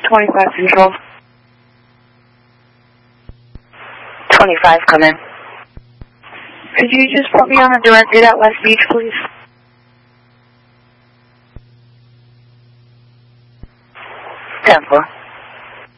25 Central. 25, come in. Could you just put me on the directed at West Beach, please? 10-4.